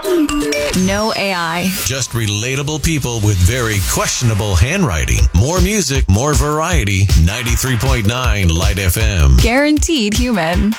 No AI. Just relatable people with very questionable handwriting. More music, more variety. 93.9 Light FM. Guaranteed human.